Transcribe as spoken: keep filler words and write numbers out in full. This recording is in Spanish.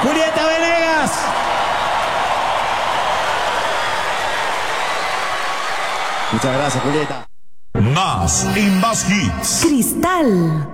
Julieta Venegas. Muchas gracias, Julieta. Más y más hits. Cristal.